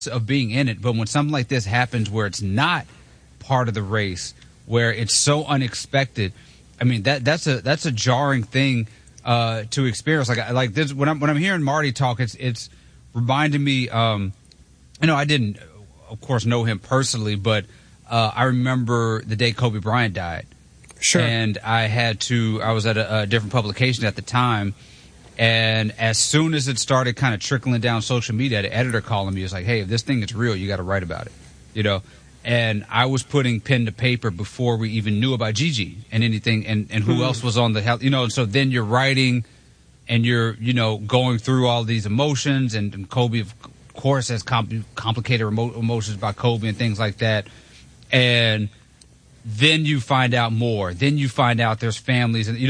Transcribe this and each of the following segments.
of being in it, but when something like this happens where it's not part of the race, where it's so unexpected, I mean that's a jarring thing to experience. Like this when I'm hearing Marty talk, it's reminding me. I didn't, of course, know him personally, but I remember the day Kobe Bryant died. Sure. And I was at a different publication at the time. And as soon as it started kind of trickling down social media, the editor calling me was like, hey, if this thing is real, you got to write about it, And I was putting pen to paper before we even knew about Gigi and anything and who else was on the health, and so then you're writing and you're, going through all these emotions and Kobe, of course, has complicated emotions about Kobe and things like that. And then you find out more. Then you find out there's families, and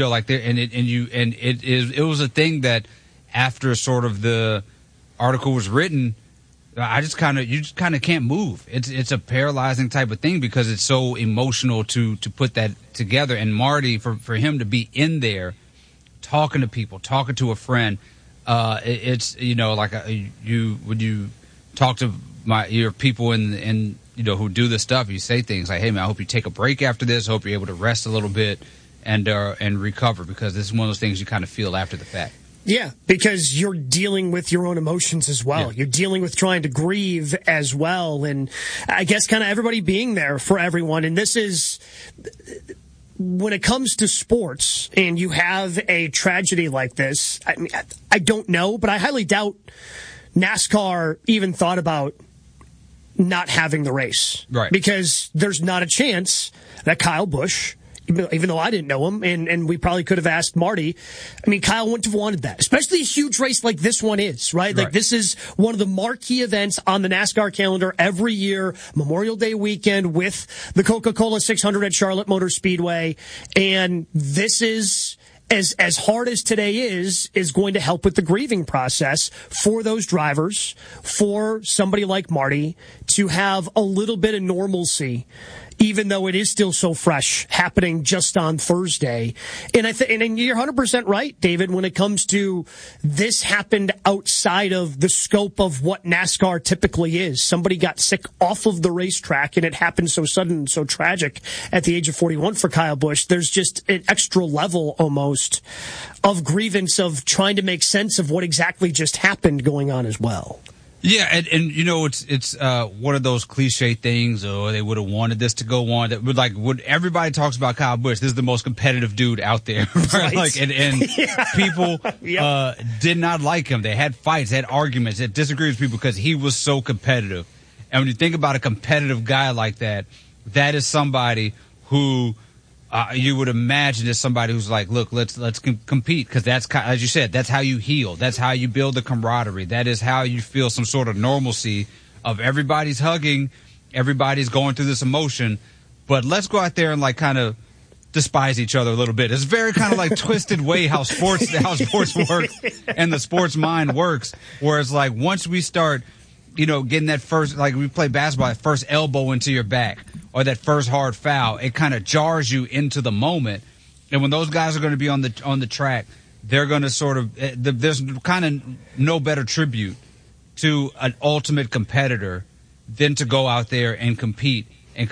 it was a thing that after sort of the article was written, you just kind of can't move. It's a paralyzing type of thing because it's so emotional to put that together. And Marty, for him to be in there, talking to people, talking to a friend, it's when you talk to your people in who do this stuff, you say things like, hey, man, I hope you take a break after this. I hope you're able to rest a little bit and recover, because this is one of those things you kind of feel after the fact. Yeah, because you're dealing with your own emotions as well. Yeah. You're dealing with trying to grieve as well. And I guess kind of everybody being there for everyone. And this is, when it comes to sports and you have a tragedy like this, I don't know, but I highly doubt NASCAR even thought about not having the race. Right. Because there's not a chance that Kyle Busch, even though I didn't know him, and we probably could have asked Marty, Kyle wouldn't have wanted that. Especially a huge race like this one is, right? Like, this is one of the marquee events on the NASCAR calendar every year, Memorial Day weekend with the Coca-Cola 600 at Charlotte Motor Speedway. And this is, as hard as today is going to help with the grieving process for those drivers, for somebody like Marty to have a little bit of normalcy, even though it is still so fresh, happening just on Thursday. And and you're 100% right, David, when it comes to this happened outside of the scope of what NASCAR typically is. Somebody got sick off of the racetrack, and it happened so sudden and so tragic at the age of 41 for Kyle Busch. There's just an extra level almost of grievance of trying to make sense of what exactly just happened going on as well. Yeah, and it's one of those cliche things. Oh, they would have wanted this to go on. That would everybody talks about Kyle Busch. This is the most competitive dude out there, right? Yeah. People did not like him. They had fights, they had arguments, they disagreed with people because he was so competitive. And when you think about a competitive guy like that, that is somebody who you would imagine is somebody who's like, look, let's compete, because that's, as you said, that's how you heal. That's how you build the camaraderie. That is how you feel some sort of normalcy of everybody's hugging, everybody's going through this emotion, but let's go out there and kind of despise each other a little bit. It's very kind of twisted way how sports work and the sports mind works. Whereas once we start, getting that first, we play basketball, that first elbow into your back or that first hard foul, it kind of jars you into the moment. And when those guys are going to be on the track, they're going to sort of, there's kind of no better tribute to an ultimate competitor than to go out there and compete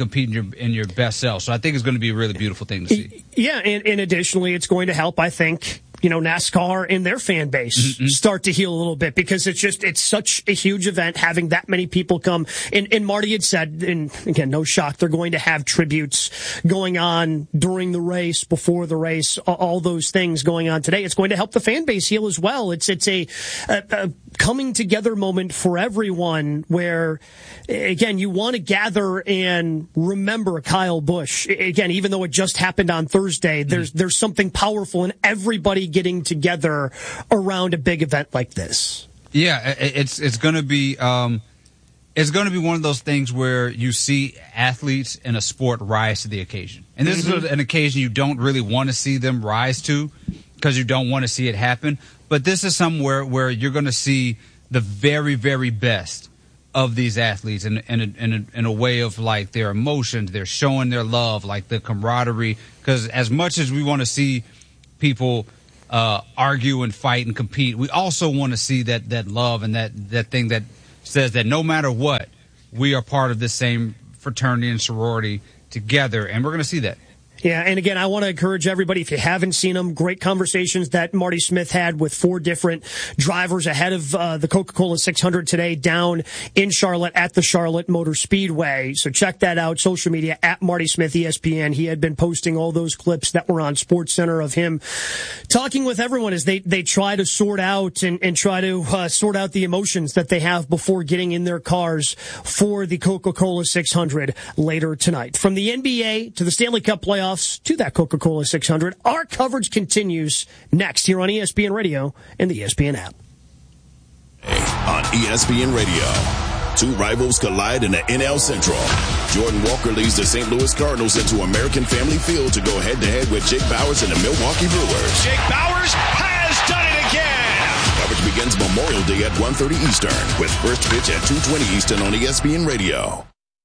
in your best self. So I think it's going to be a really beautiful thing to see. Yeah, and additionally, it's going to help, I think, NASCAR and their fan base start to heal a little bit, because it's such a huge event, having that many people come. And Marty had said, and again, no shock, they're going to have tributes going on during the race, before the race, all those things going on today. It's going to help the fan base heal as well. It's a coming together moment for everyone where, again, you want to gather and remember Kyle Busch. Again, even though it just happened on Thursday, there's something powerful in everybody getting together around a big event like this. Yeah, it's going to be one of those things where you see athletes in a sport rise to the occasion. And this is an occasion you don't really want to see them rise to, because you don't want to see it happen. But this is somewhere where you're going to see the very, very best of these athletes in a way of their emotions. They're showing their love, the camaraderie. Because as much as we want to see people argue and fight and compete, we also want to see that love and that thing that says that no matter what, we are part of this same fraternity and sorority together, and we're going to see that. Yeah, and again, I want to encourage everybody, if you haven't seen them, great conversations that Marty Smith had with 4 different drivers ahead of the Coca-Cola 600 today down in Charlotte at the Charlotte Motor Speedway. So check that out, social media, at Marty Smith ESPN. He had been posting all those clips that were on SportsCenter of him talking with everyone as they try to sort out and try to sort out the emotions that they have before getting in their cars for the Coca-Cola 600 later tonight. From the NBA to the Stanley Cup playoffs, to that Coca-Cola 600. Our coverage continues next here on ESPN Radio and the ESPN app. On ESPN Radio, 2 rivals collide in the NL Central. Jordan Walker leads the St. Louis Cardinals into American Family Field to go head-to-head with Jake Bauers and the Milwaukee Brewers. Jake Bauers has done it again! Coverage begins Memorial Day at 1:30 Eastern with first pitch at 2:20 Eastern on ESPN Radio.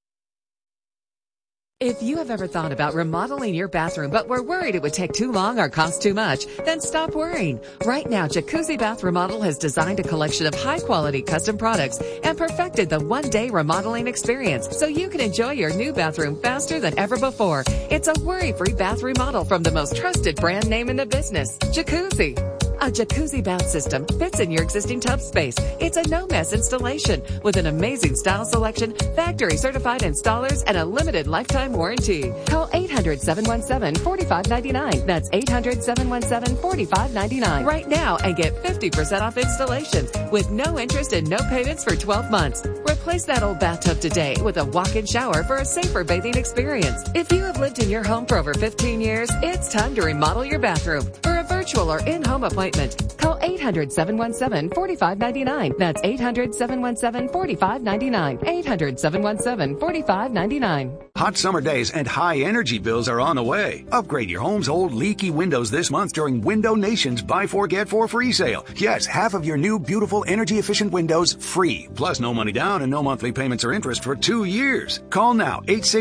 If you have ever thought about remodeling your bathroom but were worried it would take too long or cost too much, then stop worrying. Right now, Jacuzzi Bath Remodel has designed a collection of high-quality custom products and perfected the one-day remodeling experience so you can enjoy your new bathroom faster than ever before. It's a worry-free bath remodel from the most trusted brand name in the business, Jacuzzi. A jacuzzi bath system fits in your existing tub space. It's a no-mess installation with an amazing style selection, factory-certified installers, and a limited lifetime warranty. Call 800-717-4599. That's 800-717-4599 right now and get 50% off installations with no interest and no payments for 12 months. Replace that old bathtub today with a walk-in shower for a safer bathing experience. If you have lived in your home for over 15 years, it's time to remodel your bathroom. For a virtual or in-home appointment, call 800-717-4599. That's 800-717-4599. 800-717-4599. Hot summer days and high energy bills are on the way. Upgrade your home's old leaky windows this month during Window Nation's Buy 4 Get 4 free sale. Yes, half of your new beautiful energy efficient windows free. Plus no money down and no monthly payments or interest for 2 years. Call now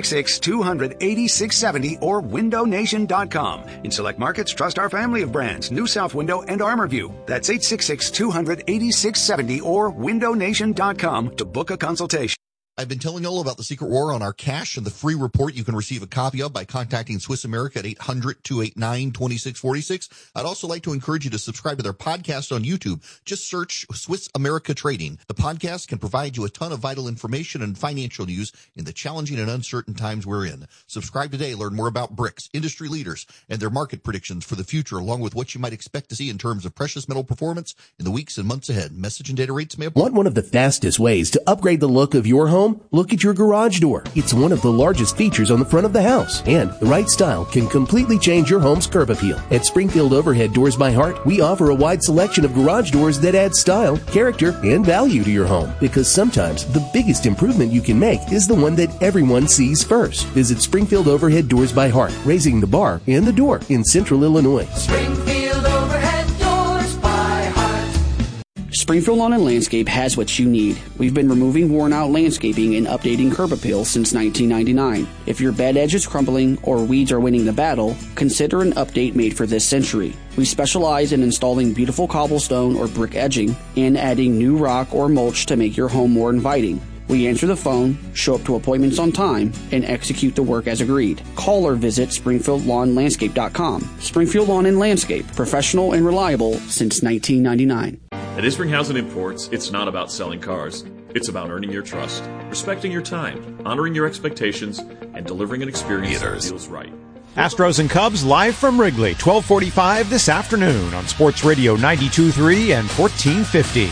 866-200-8670 or windownation.com. In select markets, trust our family of brands, New South Window and ArmorView. That's 866-200-8670 or windownation.com to book a consultation. I've been telling you all about the Secret War on our cash and the free report you can receive a copy of by contacting Swiss America at 800-289-2646. I'd also like to encourage you to subscribe to their podcast on YouTube. Just search Swiss America Trading. The podcast can provide you a ton of vital information and financial news in the challenging and uncertain times we're in. Subscribe today. Learn more about BRICS, industry leaders, and their market predictions for the future, along with what you might expect to see in terms of precious metal performance in the weeks and months ahead. Message and data rates may apply. Want one of the fastest ways to upgrade the look of your home? Look at your garage door. It's one of the largest features on the front of the house, and the right style can completely change your home's curb appeal. At Springfield Overhead Doors by Heart, we offer a wide selection of garage doors that add style, character, and value to your home, because sometimes the biggest improvement you can make is the one that everyone sees first. Visit Springfield Overhead Doors by Heart, raising the bar and the door in Central Illinois. Springfield Overhead Doors by Heart. Springfield Lawn and Landscape has what you need. We've been removing worn-out landscaping and updating curb appeal since 1999. If your bed edge is crumbling or weeds are winning the battle, consider an update made for this century. We specialize in installing beautiful cobblestone or brick edging and adding new rock or mulch to make your home more inviting. We answer the phone, show up to appointments on time, and execute the work as agreed. Call or visit SpringfieldLawnLandscape.com. Springfield Lawn and Landscape, professional and reliable since 1999. At Isringhausen Imports, it's not about selling cars. It's about earning your trust, respecting your time, honoring your expectations, and delivering an experience that feels right. Astros and Cubs live from Wrigley, 12:45 this afternoon on Sports Radio 92.3 and 1450.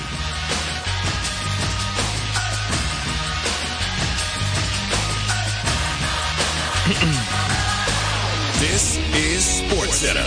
This is SportsCenter.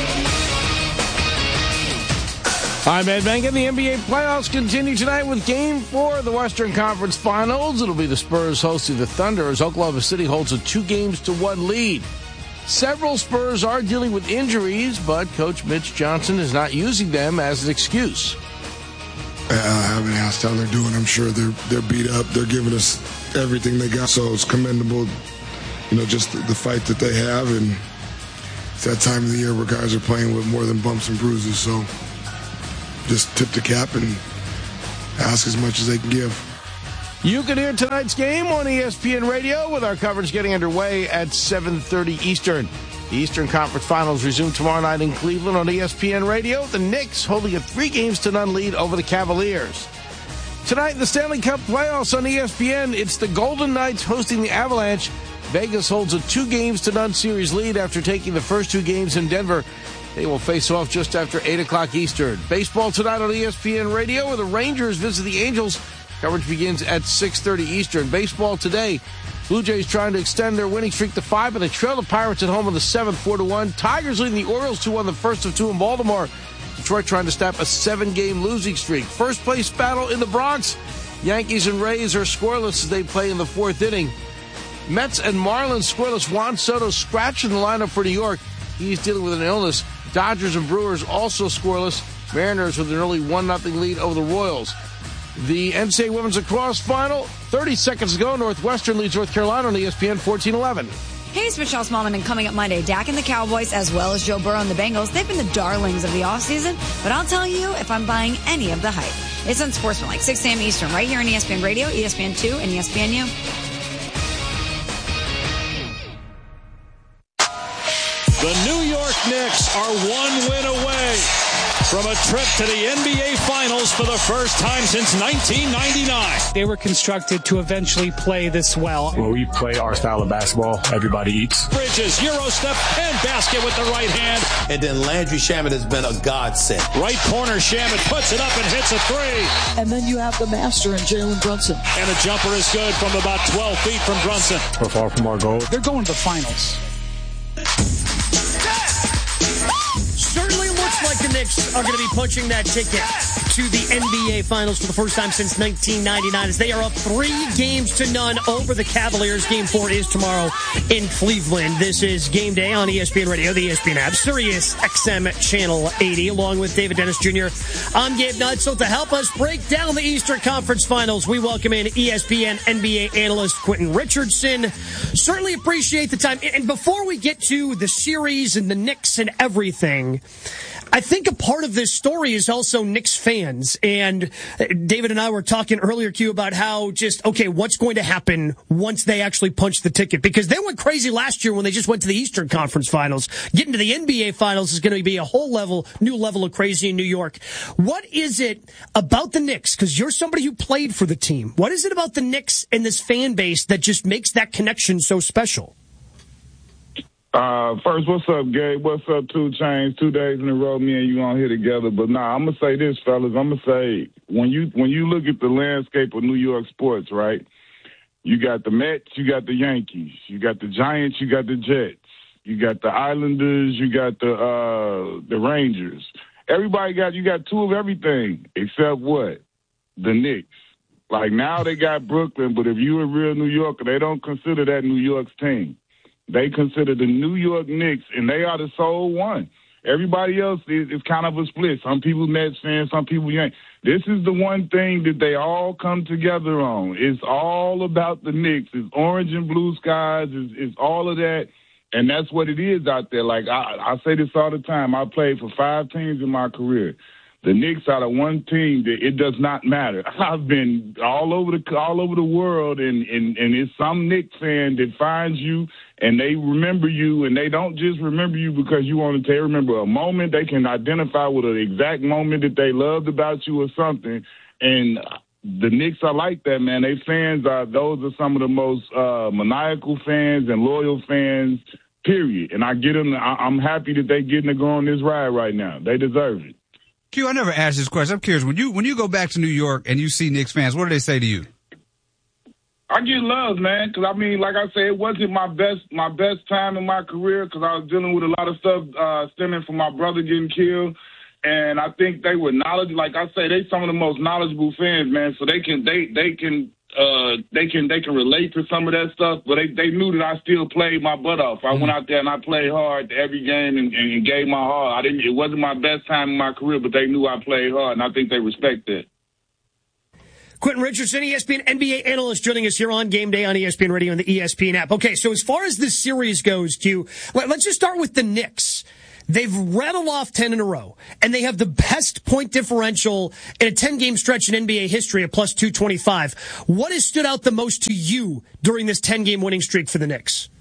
I'm Ed Mangan. The NBA playoffs continue tonight with Game 4 of the Western Conference Finals. It'll be the Spurs hosting the Thunder as Oklahoma City holds a 2-1 lead. Several Spurs are dealing with injuries, but Coach Mitch Johnson is not using them as an excuse. I haven't asked how they're doing. I'm sure they're beat up. They're giving us everything they got, so it's commendable, just the fight that they have. And it's that time of the year where guys are playing with more than bumps and bruises, so just tip the cap and ask as much as they can give. You can hear tonight's game on ESPN Radio with our coverage getting underway at 7:30 Eastern. The Eastern Conference Finals resume tomorrow night in Cleveland on ESPN Radio. The Knicks holding a 3-0 lead over the Cavaliers. Tonight in the Stanley Cup playoffs on ESPN, it's the Golden Knights hosting the Avalanche. Vegas holds a 2-0 series lead after taking the first 2 games in Denver. They will face off just after 8 o'clock Eastern. Baseball tonight on ESPN Radio, where the Rangers visit the Angels. Coverage begins at 6:30 Eastern. Baseball today, Blue Jays trying to extend their winning streak to 5, but they trail the Pirates at home in the 7th, 4-1. Tigers leading the Orioles 2-1, the first of 2 in Baltimore. Detroit trying to stop a 7-game losing streak. First place battle in the Bronx. Yankees and Rays are scoreless as they play in the 4th inning. Mets and Marlins scoreless. Juan Soto scratching the lineup for New York. He's dealing with an illness. Dodgers and Brewers also scoreless. Mariners with an early 1-0 lead over the Royals. The NCAA Women's Lacrosse Final, 30 seconds to go. Northwestern leads North Carolina on ESPN 14-11. Hey, it's Michelle Smallman, and coming up Monday, Dak and the Cowboys, as well as Joe Burrow and the Bengals, they've been the darlings of the offseason, but I'll tell you if I'm buying any of the hype. It's Unsportsmanlike, 6 a.m. Eastern, right here on ESPN Radio, ESPN2, and ESPNU. The New York Knicks are 1 win away from a trip to the NBA Finals for the first time since 1999. They were constructed to eventually play this well. When we play our style of basketball, everybody eats. Bridges, Euro step, and basket with the right hand. And then Landry Shamet has been a godsend. Right corner, Shamet puts it up and hits a 3. And then you have the master in Jalen Brunson. And the jumper is good from about 12 feet from Brunson. We're far from our goal. They're going to the finals. Certainly looks like the Knicks are going to be punching that ticket to the NBA Finals for the first time since 1999 as they are up 3-0 over the Cavaliers. Game 4 is tomorrow in Cleveland. This is Game Day on ESPN Radio, the ESPN app, Sirius XM Channel 80, along with David Dennis Jr. I'm Gabe Nutzel. To help us break down the Eastern Conference Finals, we welcome in ESPN NBA analyst Quentin Richardson. Certainly appreciate the time. And before we get to the series and the Knicks and everything, I think a part of this story is also Knicks fans. And David and I were talking earlier, Q, about how what's going to happen once they actually punch the ticket? Because they went crazy last year when they just went to the Eastern Conference Finals. Getting to the NBA Finals is going to be a whole new level of crazy in New York. What is it about the Knicks? Because you're somebody who played for the team. What is it about the Knicks and this fan base that just makes that connection so special? First, what's up, Gabe? What's up, 2 Chainz? 2 days in a row, me and you on here together. But I'm gonna say this, fellas. I'm gonna say when you look at the landscape of New York sports, right? You got the Mets, you got the Yankees, you got the Giants, you got the Jets, you got the Islanders, you got the Rangers. You got 2 of everything except what? The Knicks. Like now they got Brooklyn, but if you're a real New Yorker, they don't consider that New York's team. They consider the New York Knicks, and they are the sole one. Everybody else is kind of a split. Some people Mets fans, some people Yankees. This is the one thing that they all come together on. It's all about the Knicks. It's orange and blue skies. It's all of that, and that's what it is out there. Like I say this all the time. I played for 5 teams in my career. The Knicks are the one team that it does not matter. I've been all over the world, and it's some Knicks fan that finds you and they remember you, and they don't just remember you because you want to. They remember a moment. They can identify with an exact moment that they loved about you or something. And the Knicks are like that, man. Those are some of the most maniacal fans and loyal fans, period. And I get them. I'm happy that they getting to go on this ride right now. They deserve it. Q, I never asked this question. I'm curious. When you go back to New York and you see Knicks fans, what do they say to you? I get love, man, because, like I said, it wasn't my best time in my career because I was dealing with a lot of stuff stemming from my brother getting killed. And I think they were knowledgeable. Like I say, they some of the most knowledgeable fans, man, so they can relate to some of that stuff, but they knew that I still played my butt off. I went out there and I played hard every game and gave my heart. It wasn't my best time in my career, but they knew I played hard, and I think they respect that. Quentin Richardson, ESPN NBA analyst, joining us here on Game Day on ESPN Radio and the ESPN app. Okay, so as far as this series goes, Q, let's just start with the Knicks. They've rattled off 10 in a row, and they have the best point differential in a 10-game stretch in NBA history at plus 225. What has stood out the most to you during this 10-game winning streak for the Knicks?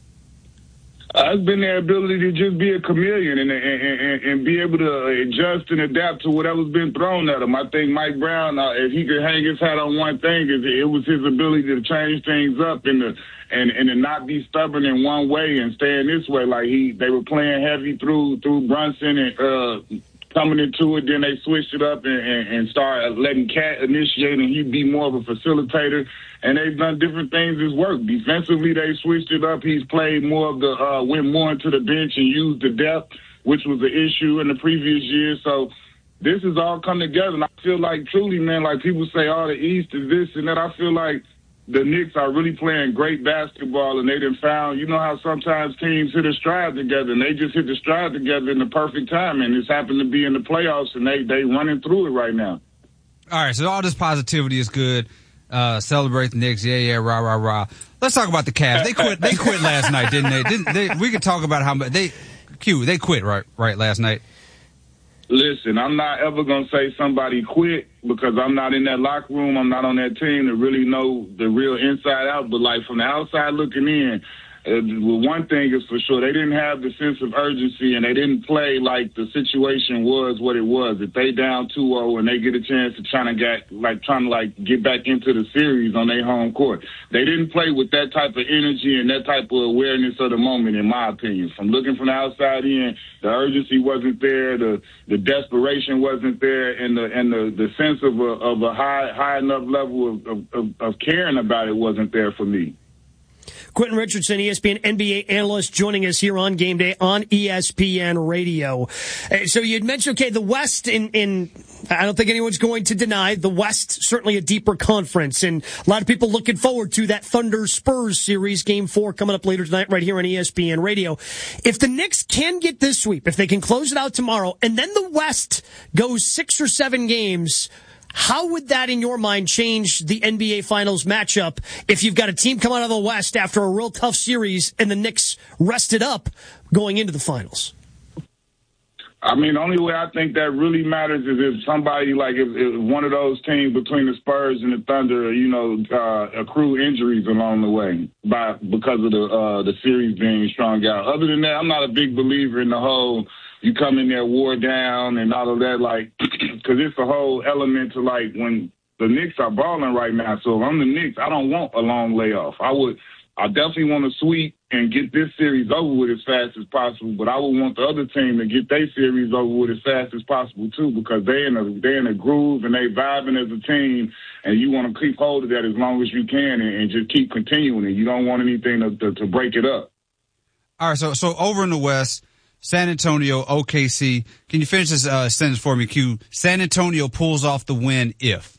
It's been their ability to just be a chameleon and be able to adjust and adapt to whatever's been thrown at them. I think Mike Brown, if he could hang his hat on one thing, it was his ability to change things up and to not be stubborn in one way and staying this way. Like they were playing heavy through Brunson and coming into it, then they switched it up and started letting Cat initiate, and he'd be more of a facilitator. And they've done different things as work. Defensively, they switched it up. He's played more of the went more into the bench and used the depth, which was the issue in the previous year. So this has all come together, and I feel like truly, man, like people say, oh, the East is this and that. I feel like the Knicks are really playing great basketball, and they done found, you know how sometimes teams hit a stride together, and they just hit the stride together in the perfect time, and it's happened to be in the playoffs, and they running through it right now. All right, so all this positivity is good. Celebrate the Knicks, yeah, rah, rah, rah. Let's talk about the Cavs. They quit last night, didn't they? We could talk about how much they quit right last night. Listen, I'm not ever going to say somebody quit because I'm not in that locker room. I'm not on that team to really know the real inside out. But, like, from the outside looking in, one thing is for sure, they didn't have the sense of urgency and they didn't play like the situation was what it was. If they down 2-0 and they get a chance to trying to get back into the series on their home court, they didn't play with that type of energy and that type of awareness of the moment, in my opinion. From looking from the outside in, the urgency wasn't there, the desperation wasn't there, and the sense of a high enough level of caring about it wasn't there for me. Quentin Richardson, ESPN NBA analyst, joining us here on Game Day on ESPN Radio. So you had mentioned, okay, the West, I don't think anyone's going to deny the West, certainly a deeper conference, and a lot of people looking forward to that Thunder-Spurs series, Game 4, coming up later tonight right here on ESPN Radio. If the Knicks can get this sweep, if they can close it out tomorrow, and then the West goes 6 or 7 games, how would that, in your mind, change the NBA Finals matchup if you've got a team come out of the West after a real tough series and the Knicks rested up going into the Finals? I mean, the only way I think that really matters is if somebody, like if one of those teams between the Spurs and the Thunder, accrue injuries along the way because of the series being strung out. Other than that, I'm not a big believer in the whole you come in there, wore down and all of that, like, because it's a whole element to, like, when the Knicks are balling right now. So if I'm the Knicks, I don't want a long layoff. I definitely want to sweep and get this series over with as fast as possible, but I would want the other team to get their series over with as fast as possible, too, because they're in a groove and they vibing as a team, and you want to keep hold of that as long as you can and just keep continuing it. You don't want anything to break it up. All right, so over in the West, San Antonio, OKC. Can you finish this sentence for me, Q? San Antonio pulls off the win if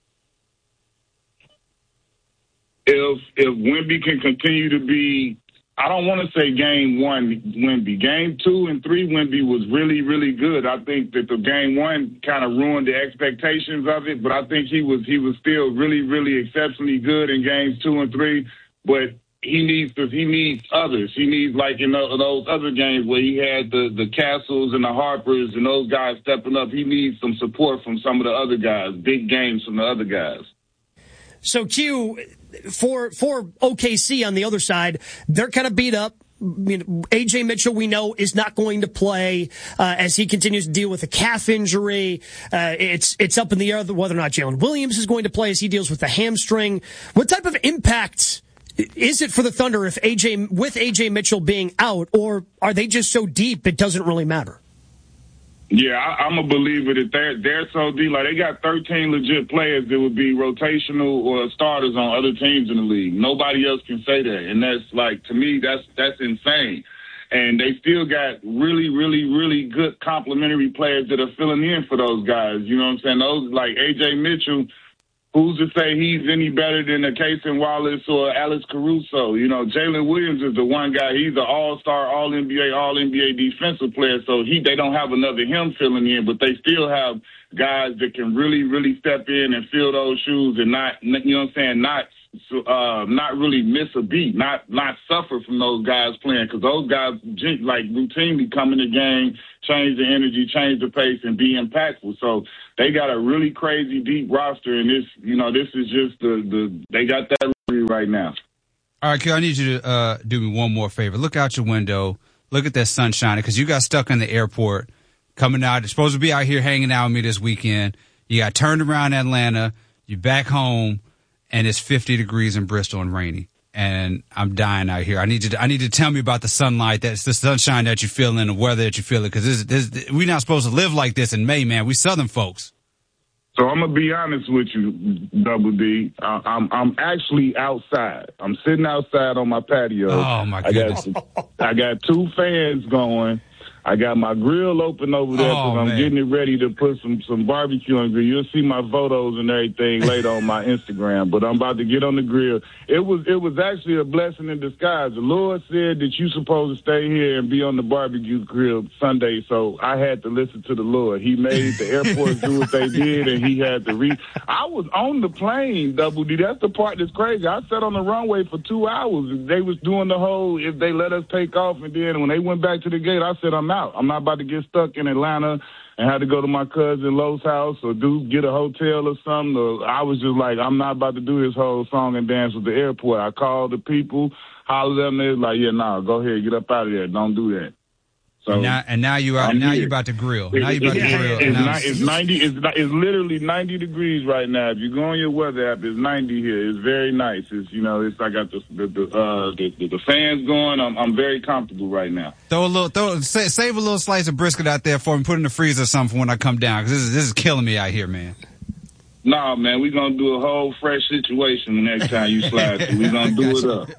Wemby can continue to be, I don't want to say game 1 Wemby. Game 2 and 3 Wemby was really, really good. I think that the game 1 kind of ruined the expectations of it, but I think he was still really, really exceptionally good in games 2 and 3. But he needs others. He needs, like in those other games where he had the Castles and the Harpers and those guys stepping up. He needs some support from some of the other guys, big games from the other guys. So, Q, for OKC on the other side, they're kind of beat up. A.J. Mitchell, we know, is not going to play as he continues to deal with a calf injury. It's up in the air whether or not Jalen Williams is going to play as he deals with the hamstring. What type of impact is it for the Thunder with A.J. Mitchell being out, or are they just so deep it doesn't really matter? Yeah, I'm a believer that they're so deep. Like, they got 13 legit players that would be rotational or starters on other teams in the league. Nobody else can say that, and that's, like, to me, that's insane. And they still got really, really, really good complementary players that are filling in for those guys. You know what I'm saying? Those, like A.J. Mitchell, who's to say he's any better than a Cason Wallace or Alex Caruso? You know, Jalen Williams is the one guy. He's an all-star, all-NBA defensive player, so they don't have another him filling in, but they still have guys that can really, really step in and fill those shoes and not, you know what I'm saying, not not really miss a beat, not suffer from those guys playing, because those guys like routinely come in the game, change the energy, change the pace, and be impactful. So they got a really crazy deep roster, and this is just they got that right now. All right, Kel, I need you to do me one more favor. Look out your window. Look at that sun shining, because you got stuck in the airport coming out. You're supposed to be out here hanging out with me this weekend. You got turned around Atlanta. You're back home, and it's 50 degrees in Bristol and rainy. And I'm dying out here. I need you to tell me about the sunlight, that's the sunshine that you feel and the weather that you feel it, because we're not supposed to live like this in May, man. We Southern folks. So I'm gonna be honest with you, Double D. I'm actually outside. I'm sitting outside on my patio. Oh my goodness! I got 2 fans going. I got my grill open over there because I'm getting it ready to put some barbecue on the grill. You'll see my photos and everything later on my Instagram, but I'm about to get on the grill. It was actually a blessing in disguise. The Lord said that you're supposed to stay here and be on the barbecue grill Sunday, so I had to listen to the Lord. He made the airports do what they did, and he had to I was on the plane, Double D. That's the part that's crazy. I sat on the runway for 2 hours. They was doing the whole, if they let us take off, and then when they went back to the gate, I said, I'm out. I'm not about to get stuck in Atlanta and have to go to my cousin Lowe's house or get a hotel or something. I was just like, I'm not about to do this whole song and dance with the airport. I called the people, hollered at them. They was like, yeah, nah, go ahead, get up out of there. Don't do that. So now you are you're about to grill. Now you're about to grill. It's literally 90 degrees right now. If you go on your weather app, it's 90 here. It's very nice. It's I got the fans going. I'm very comfortable right now. Save a little slice of brisket out there for me. Put in the freezer or something for when I come down, because this is killing me out here, man. Nah, man, we're gonna do a whole fresh situation the next time you slide through. We're gonna do it up.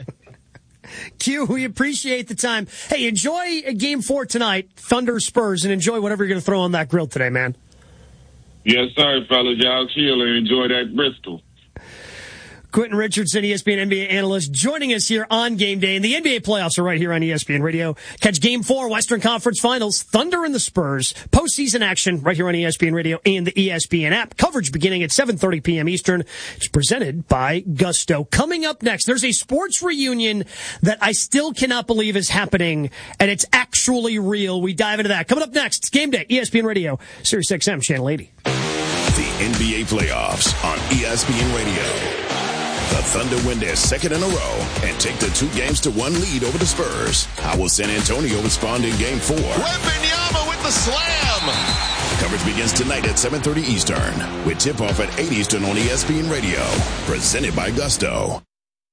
Q, we appreciate the time. Hey, enjoy Game 4 tonight, Thunder Spurs, and enjoy whatever you're going to throw on that grill today, man. Yes, sir, fellas. Y'all chill and enjoy that Bristol. Quentin Richardson, ESPN NBA analyst, joining us here on Game Day. And the NBA playoffs are right here on ESPN Radio. Catch Game 4, Western Conference Finals, Thunder and the Spurs. Postseason action right here on ESPN Radio and the ESPN app. Coverage beginning at 7:30 p.m. Eastern. It's presented by Gusto. Coming up next, there's a sports reunion that I still cannot believe is happening, and it's actually real. We dive into that. Coming up next, it's Game Day, ESPN Radio, Sirius XM, Channel 80. The NBA playoffs on ESPN Radio. The Thunder win their second in a row and take the 2-1 lead over the Spurs. How will San Antonio respond in Game 4? Wembanyama with the slam. Coverage begins tonight at 7:30 Eastern with tip-off at 8 Eastern on ESPN Radio. Presented by Gusto.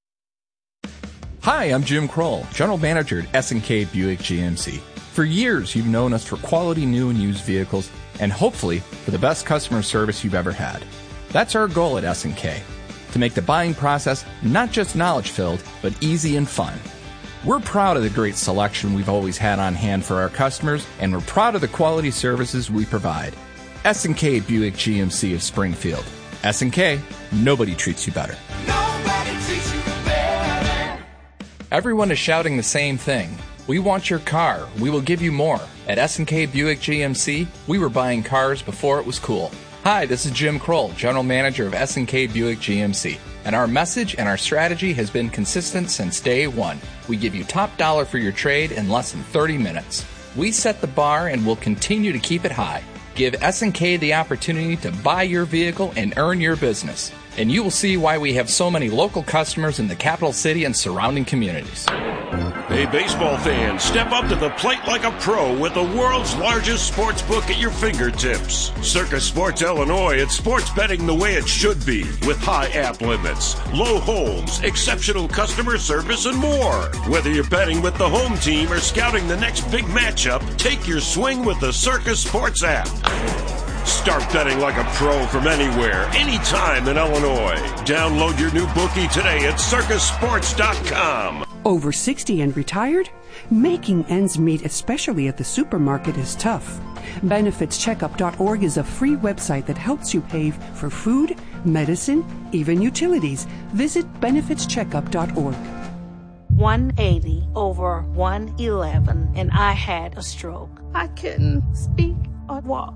Hi, I'm Jim Kroll, General Manager at S&K Buick GMC. For years, you've known us for quality new and used vehicles and hopefully for the best customer service you've ever had. That's our goal at S&K. To make the buying process not just knowledge-filled, but easy and fun. We're proud of the great selection we've always had on hand for our customers, and we're proud of the quality services we provide. S&K Buick GMC of Springfield. S&K, nobody treats you better. Nobody treats you better. Everyone is shouting the same thing. We want your car. We will give you more. At S&K Buick GMC, we were buying cars before it was cool. Hi, this is Jim Kroll, General Manager of S&K Buick GMC, and our message and our strategy has been consistent since day one. We give you top dollar for your trade in less than 30 minutes. We set the bar and will continue to keep it high. Give S&K the opportunity to buy your vehicle and earn your business. And you will see why we have so many local customers in the capital city and surrounding communities. Hey, baseball fans, step up to the plate like a pro with the world's largest sports book at your fingertips. Circus Sports Illinois, it's sports betting the way it should be, with high app limits, low holds, exceptional customer service, and more. Whether you're betting with the home team or scouting the next big matchup, take your swing with the Circus Sports app. Start betting like a pro from anywhere, anytime in Illinois. Download your new bookie today at circusports.com. Over 60 and retired? Making ends meet, especially at the supermarket, is tough. BenefitsCheckup.org is a free website that helps you pay for food, medicine, even utilities. Visit BenefitsCheckup.org. 180 over 111, and I had a stroke. I couldn't speak or walk.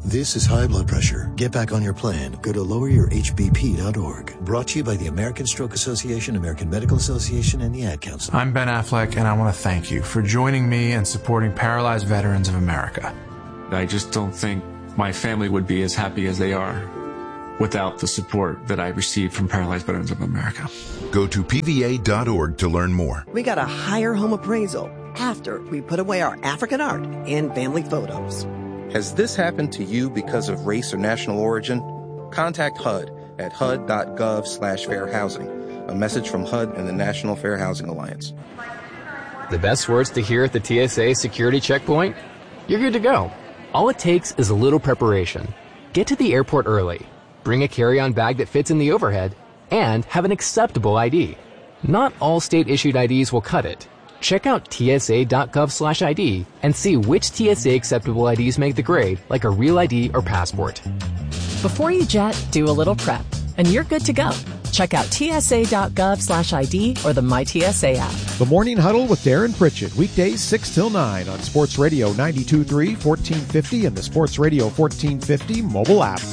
This is high blood pressure. Get back on your plan. Go to loweryourhbp.org. Brought to you by the American Stroke Association, American Medical Association, and the Ad Council. I'm Ben Affleck, and I want to thank you for joining me and supporting Paralyzed Veterans of America. I just don't think my family would be as happy as they are without the support that I received from Paralyzed Veterans of America. Go to PVA.org to learn more. We got a higher home appraisal after we put away our African art and family photos. Has this happened to you because of race or national origin? Contact HUD at hud.gov/fair housing. A message from HUD and the National Fair Housing Alliance. The best words to hear at the TSA security checkpoint? You're good to go. All it takes is a little preparation. Get to the airport early. Bring a carry-on bag that fits in the overhead, and have an acceptable ID. Not all state-issued IDs will cut it. Check out tsa.gov/ID and see which TSA acceptable IDs make the grade, like a real ID or passport. Before you jet, do a little prep, and you're good to go. Check out tsa.gov/ID or the MyTSA app. The Morning Huddle with Darren Pritchett, weekdays 6 till 9 on Sports Radio 92.3, 1450, and the Sports Radio 1450 mobile app.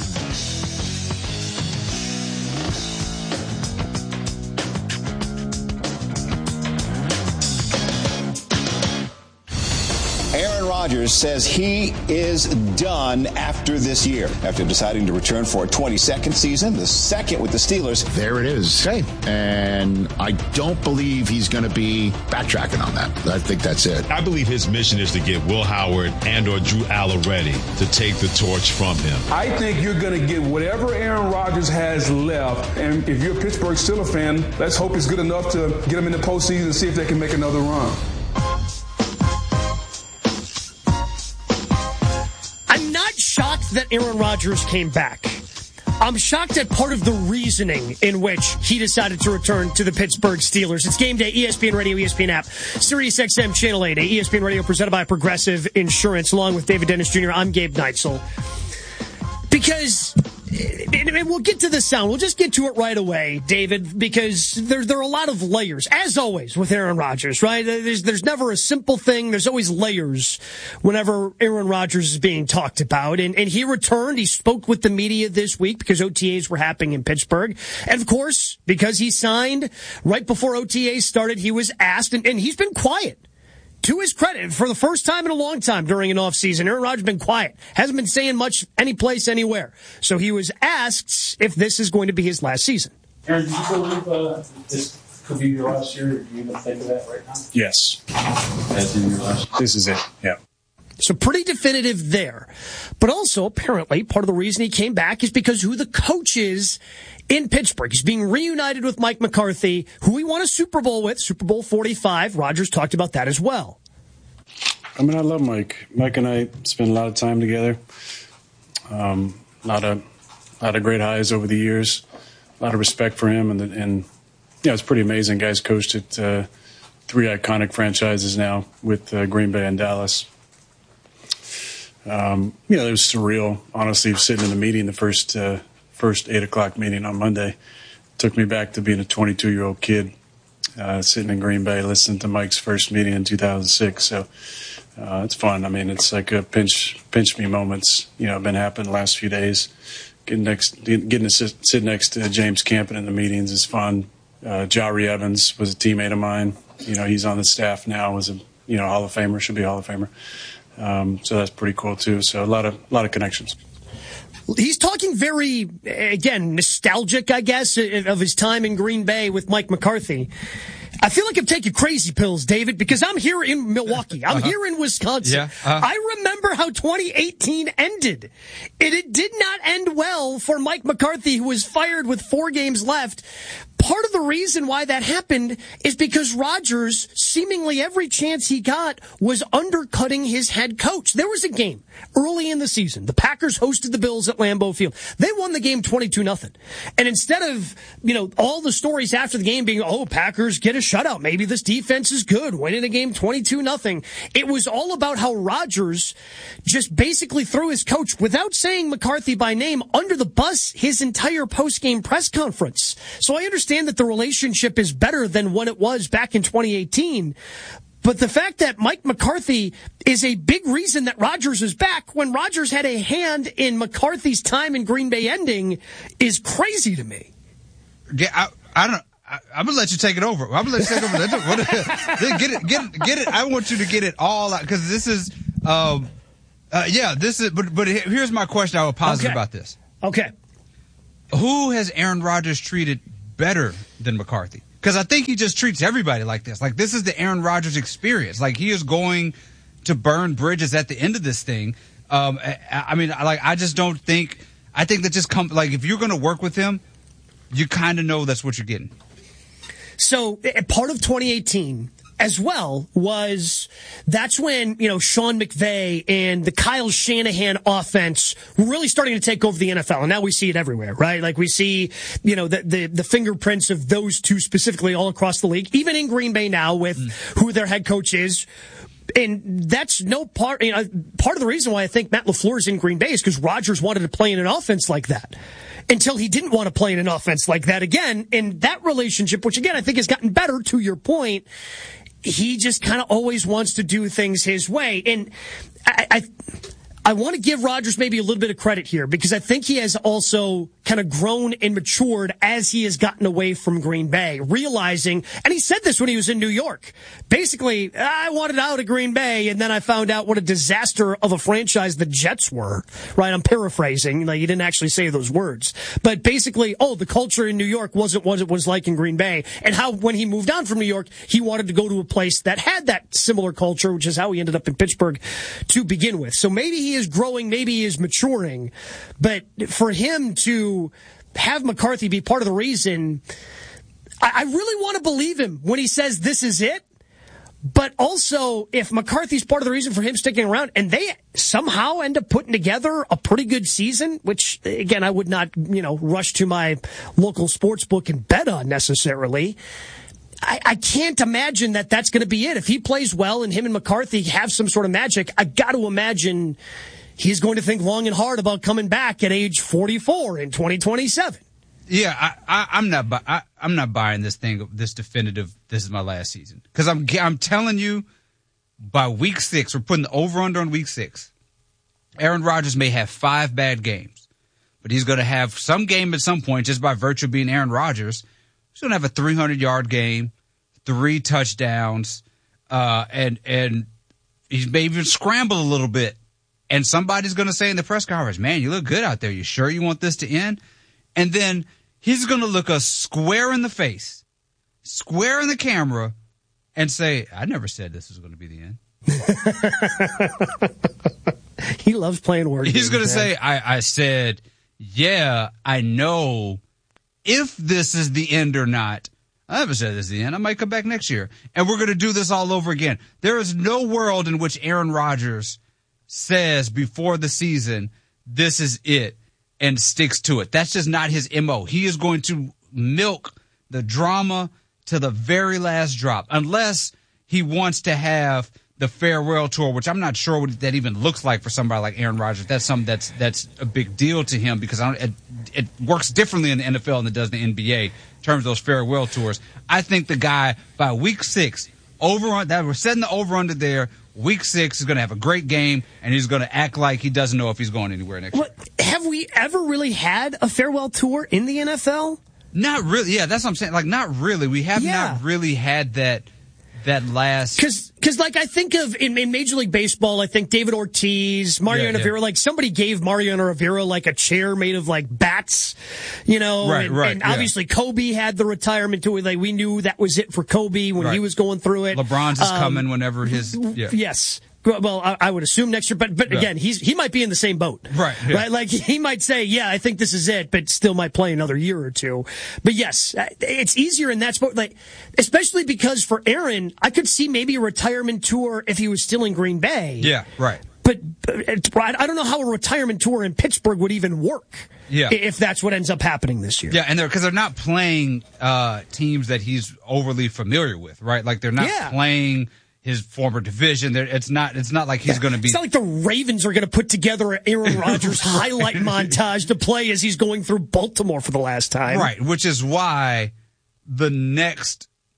Rodgers says he is done after this year. After deciding to return for a 22nd season, the second with the Steelers. There it is. Okay. And I don't believe he's going to be backtracking on that. I think that's it. I believe his mission is to get Will Howard and or Drew Aller ready to take the torch from him. I think you're going to get whatever Aaron Rodgers has left. And if you're a Pittsburgh Steelers fan, let's hope it's good enough to get them in the postseason and see if they can make another run. Shocked that Aaron Rodgers came back. I'm shocked at part of the reasoning in which he decided to return to the Pittsburgh Steelers. It's Game Day, ESPN Radio, ESPN app, SiriusXM Channel 8, ESPN Radio presented by Progressive Insurance. Along with David Dennis Jr., I'm Gabe Neitzel. Because, and we'll get to the sound. We'll just get to it right away, David, because there are a lot of layers, as always, with Aaron Rodgers, right? There's never a simple thing. There's always layers whenever Aaron Rodgers is being talked about. And he returned. He spoke with the media this week because OTAs were happening in Pittsburgh. And, of course, because he signed right before OTAs started, he was asked, and he's been quiet. To his credit, for the first time in a long time during an offseason, Aaron Rodgers has been quiet. Hasn't been saying much any place, anywhere. So he was asked if this is going to be his last season. Aaron, do you believe this could be your last year? Or do you even think of that right now? Yes. This is it, yeah. So pretty definitive there. But also, apparently, part of the reason he came back is because who the coach is in Pittsburgh. He's being reunited with Mike McCarthy, who he won a Super Bowl with, Super Bowl 45. Rodgers talked about that as well. I mean, I love Mike. Mike and I spend a lot of time together. A lot of great highs over the years. A lot of respect for him, and yeah, it's pretty amazing. Guys coached at 3 iconic franchises now with Green Bay and Dallas. It was surreal, honestly, sitting in the meeting, the first 8 o'clock meeting on Monday. Took me back to being a 22-year-old kid, sitting in Green Bay, listening to Mike's first meeting in 2006. So it's fun. I mean, it's like a pinch me moments, been happening the last few days. Getting to sit next to James Campen in the meetings is fun. Jari Evans was a teammate of mine. He's on the staff now, was a Hall of Famer, should be a Hall of Famer. So that's pretty cool too. So a lot of connections. He's talking very, again, nostalgic, I guess, of his time in Green Bay with Mike McCarthy. I feel like I'm taking crazy pills, David, because I'm here in Milwaukee. I'm here in Wisconsin. Yeah, I remember how 2018 ended. And it did not end well for Mike McCarthy, who was fired with 4 games left. Part of the reason why that happened is because Rodgers, seemingly every chance he got, was undercutting his head coach. There was a game early in the season. The Packers hosted the Bills at Lambeau Field. They won the game 22-0. And instead of, all the stories after the game being, Packers get a shutout, maybe this defense is good, winning a game 22-0, it was all about how Rodgers just basically threw his coach, without saying McCarthy by name, under the bus his entire post-game press conference. So I understand that the relationship is better than when it was back in 2018. But the fact that Mike McCarthy is a big reason that Rodgers is back when Rodgers had a hand in McCarthy's time in Green Bay ending is crazy to me. Yeah, I'm gonna let you take it over. I'm gonna let you take it over. Get it. I want you to get it all out because this is, this is. But here's my question. I will posit about this. Okay. Who has Aaron Rodgers treated better than McCarthy? Because I think he just treats everybody like this. Like this is the Aaron Rodgers experience. Like he is going to burn bridges at the end of this thing. I just don't think. I think that just if you're going to work with him, you kind of know that's what you're getting. So part of 2018 as well that's when, Sean McVay and the Kyle Shanahan offense were really starting to take over the NFL. And now we see it everywhere, right? Like we see, the fingerprints of those two specifically all across the league, even in Green Bay now with who their head coach is. And that's part of the reason why I think Matt LaFleur is in Green Bay is because Rodgers wanted to play in an offense like that until he didn't want to play in an offense like that again. And that relationship, which again, I think has gotten better to your point, he just kind of always wants to do things his way. And I want to give Rodgers maybe a little bit of credit here because I think he has also kind of grown and matured as he has gotten away from Green Bay, realizing, and he said this when he was in New York, basically, I wanted out of Green Bay, and then I found out what a disaster of a franchise the Jets were, right? I'm paraphrasing, like he didn't actually say those words. But basically, the culture in New York wasn't what it was like in Green Bay, and how when he moved on from New York, he wanted to go to a place that had that similar culture, which is how he ended up in Pittsburgh to begin with. So maybe he is growing, maybe he is maturing, but for him to have McCarthy be part of the reason, I really want to believe him when he says this is it. But also, if McCarthy's part of the reason for him sticking around and they somehow end up putting together a pretty good season, which, again, I would not, rush to my local sports book and bet on necessarily, I can't imagine that that's going to be it. If he plays well and him and McCarthy have some sort of magic, I got to imagine he's going to think long and hard about coming back at age 44 in 2027. Yeah, I'm not buying this thing, this definitive, this is my last season. Because I'm telling you, by week 6, we're putting the over-under on week 6. Aaron Rodgers may have 5 bad games, but he's going to have some game at some point just by virtue of being Aaron Rodgers. He's going to have a 300-yard game, 3 touchdowns, and he may even scramble a little bit. And somebody's going to say in the press conference, man, you look good out there. You sure you want this to end? And then he's going to look us square in the face, square in the camera, and say, I never said this was going to be the end. He loves playing word games. He's going to say, I said, yeah, I know if this is the end or not. I never said this is the end. I might come back next year. And we're going to do this all over again. There is no world in which Aaron Rodgers says before the season, this is it, and sticks to it. That's just not his MO. He is going to milk the drama to the very last drop, unless he wants to have the farewell tour, which I'm not sure what that even looks like for somebody like Aaron Rodgers. That's something that's a big deal to him because it works differently in the NFL than it does in the NBA in terms of those farewell tours. I think the guy by week 6, we're setting the over under there. Week 6 is going to have a great game, and he's going to act like he doesn't know if he's going anywhere next year. Have we ever really had a farewell tour in the NFL? Not really. Yeah, that's what I'm saying. Like, not really. We have not really had that last. Because I think of in Major League Baseball, I think David Ortiz, Mariano Rivera, like somebody gave Mariano Rivera like a chair made of like bats, Right. And obviously Kobe had the retirement tour. Like we knew that was it for Kobe when he was going through it. LeBron's is coming whenever his. Yeah. Yes. Well, I would assume next year, but again, he might be in the same boat, right? Yeah. Right, like he might say, "Yeah, I think this is it," but still might play another year or two. But yes, it's easier in that sport, like especially because for Aaron, I could see maybe a retirement tour if he was still in Green Bay. Yeah, right. But I don't know how a retirement tour in Pittsburgh would even work. Yeah. If that's what ends up happening this year. Yeah, and because they're not playing teams that he's overly familiar with, right? Like they're not playing his former division. It's not like he's going to be. It's not like the Ravens are going to put together an Aaron Rodgers highlight montage to play as he's going through Baltimore for the last time. Right, which is why the next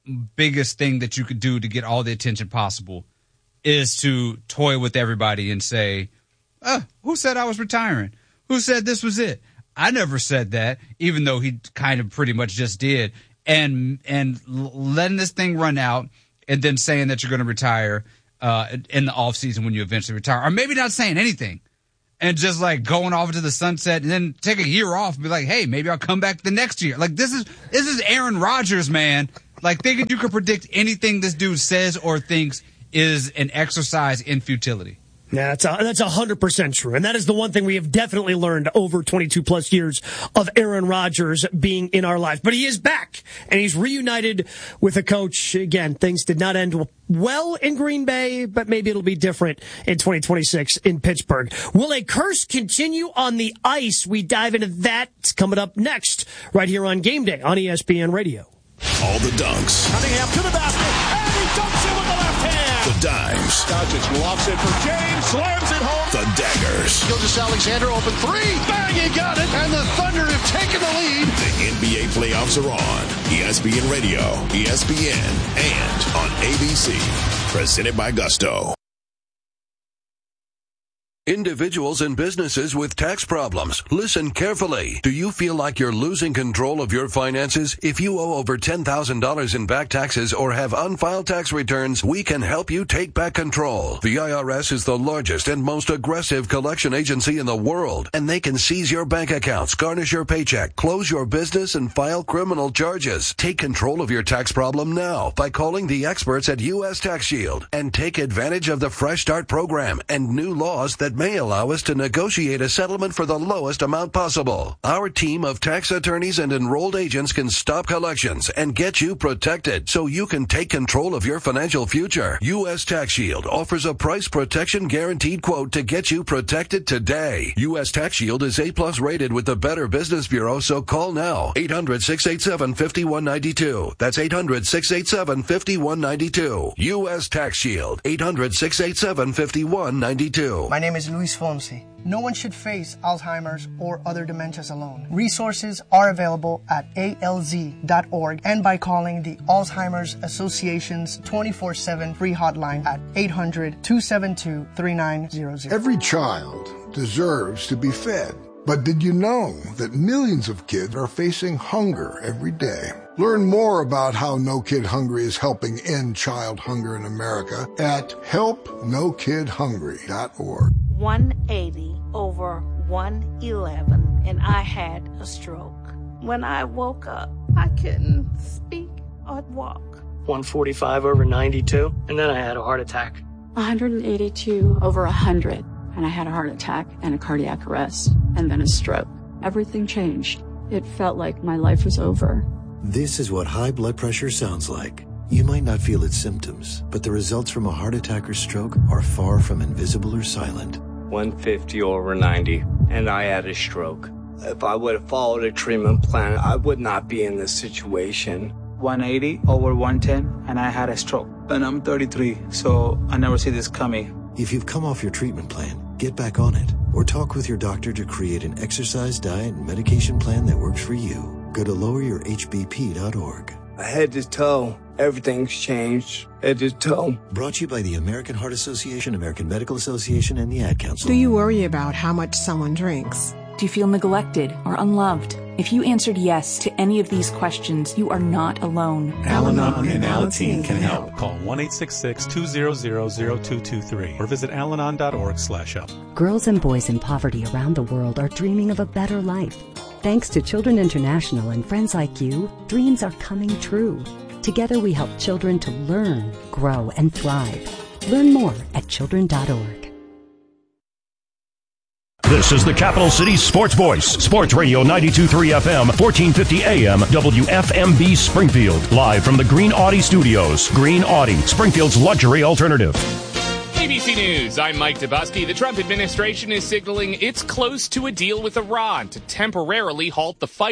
biggest thing that you could do to get all the attention possible is to toy with everybody and say, who said I was retiring? Who said this was it? I never said that, even though he kind of pretty much just did. And letting this thing run out and then saying that you're going to retire in the offseason when you eventually retire. Or maybe not saying anything and just like going off into the sunset and then take a year off and be like, hey, maybe I'll come back the next year. Like this is Aaron Rodgers, man. Like thinking you could predict anything this dude says or thinks is an exercise in futility. Yeah, that's 100% true. And that is the one thing we have definitely learned over 22 plus years of Aaron Rodgers being in our lives. But he is back and he's reunited with a coach. Again, things did not end well in Green Bay, but maybe it'll be different in 2026 in Pittsburgh. Will a curse continue on the ice? We dive into that coming up next right here on Game Day on ESPN Radio. All the dunks. Cunningham to the basket, and he dunks it with the left hand. The dimes. Doncic lofts it for James, slams it home. The daggers. Gilgeous-Alexander open three. Bang, he got it. And the Thunder have taken the lead. The NBA playoffs are on. ESPN Radio, ESPN, and on ABC. Presented by Gusto. Individuals and businesses with tax problems, listen carefully. Do you feel like you're losing control of your finances? If you owe over $10,000 in back taxes or have unfiled tax returns, we can help you take back control. The IRS is the largest and most aggressive collection agency in the world, and they can seize your bank accounts, garnish your paycheck, close your business, and file criminal charges. Take control of your tax problem now by calling the experts at U.S. Tax Shield and take advantage of the Fresh Start program and new laws that may allow us to negotiate a settlement for the lowest amount possible. Our team of tax attorneys and enrolled agents can stop collections and get you protected so you can take control of your financial future. U.S. Tax Shield offers a price protection guaranteed quote to get you protected today. U.S. Tax Shield is A+ rated with the Better Business Bureau, so call now. 800-687-5192. That's 800-687-5192. U.S. Tax Shield. 800-687-5192. My name is Luis Fonsi. No one should face Alzheimer's or other dementias alone. Resources are available at alz.org and by calling the Alzheimer's Association's 24/7 free hotline at 800-272-3900. Every child deserves to be fed. But did you know that millions of kids are facing hunger every day? Learn more about how No Kid Hungry is helping end child hunger in America at helpnokidhungry.org. 180 over 111, and I had a stroke. When I woke up, I couldn't speak or walk. 145 over 92, and then I had a heart attack. 182 over 100, and I had a heart attack and a cardiac arrest, and then a stroke. Everything changed. It felt like my life was over. This is what high blood pressure sounds like. You might not feel its symptoms, but the results from a heart attack or stroke are far from invisible or silent. 150 over 90, and I had a stroke. If I would have followed a treatment plan, I would not be in this situation. 180 over 110, and I had a stroke. And I'm 33, so I never see this coming. If you've come off your treatment plan, get back on it, or talk with your doctor to create an exercise, diet, and medication plan that works for you. Go to loweryourhbp.org. Head to toe, everything's changed. Head to toe. Brought to you by the American Heart Association, American Medical Association, and the Ad Council. Do you worry about how much someone drinks? Do you feel neglected or unloved? If you answered yes to any of these questions, you are not alone. Al-Anon and Alateen can help. Call 1-866-200-0223 or visit alanon.org/help. Girls and boys in poverty around the world are dreaming of a better life. Thanks to Children International and friends like you, dreams are coming true. Together we help children to learn, grow, and thrive. Learn more at children.org. This is the Capital City Sports Voice, Sports Radio 92.3 FM, 1450 AM, WFMB Springfield. Live from the Green Audi Studios. Green Audi, Springfield's luxury alternative. ABC News, I'm Mike Dubusky. The Trump administration is signaling it's close to a deal with Iran to temporarily halt the fighting.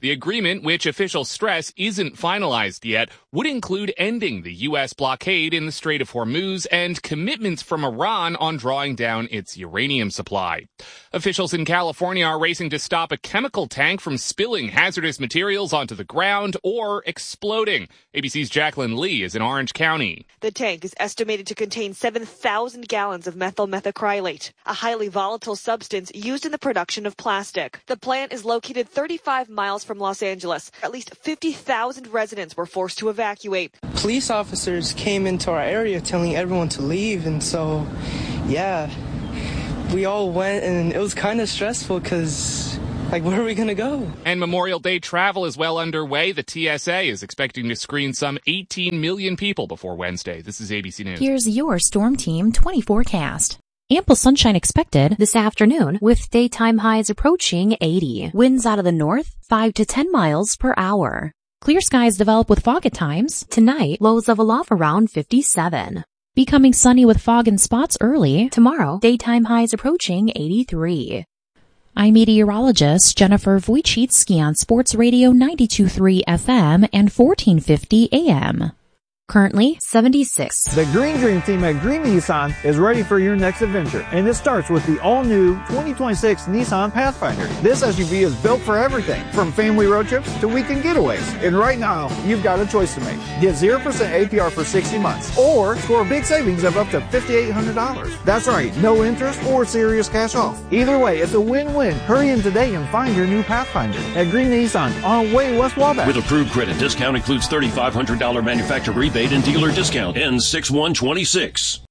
The agreement, which officials stress isn't finalized yet, would include ending the U.S. blockade in the Strait of Hormuz and commitments from Iran on drawing down its uranium supply. Officials in California are racing to stop a chemical tank from spilling hazardous materials onto the ground or exploding. ABC's Jacqueline Lee is in Orange County. The tank is estimated to contain 7,000 gallons of methyl methacrylate, a highly volatile substance used in the production of plastic. The plant is located 35 miles from Los Angeles. At least 50,000 residents were forced to evacuate. Police officers came into our area telling everyone to leave, and so, yeah, we all went, and it was kind of stressful because, where are we going to go? And Memorial Day travel is well underway. The TSA is expecting to screen some 18 million people before Wednesday. This is ABC News. Here's your Storm Team 20 forecast. Ample sunshine expected this afternoon with daytime highs approaching 80. Winds out of the north 5 to 10 miles per hour. Clear skies develop with fog at times. Tonight, lows level off around 57. Becoming sunny with fog in spots early. Tomorrow, daytime highs approaching 83. I'm meteorologist Jennifer Wojcicki on Sports Radio 92.3 FM and 1450 AM. Currently 76. The Green Dream team at Green Nissan is ready for your next adventure, and it starts with the all-new 2026 Nissan Pathfinder. This SUV is built for everything, from family road trips to weekend getaways. And right now, you've got a choice to make. Get 0% APR for 60 months, or score big savings of up to $5,800. That's right, no interest or serious cash off. Either way, it's a win-win. Hurry in today and find your new Pathfinder at Green Nissan on Way West Wabash. With approved credit, discount includes $3,500 manufacturer rebate and dealer discount. Ends 6/1/26.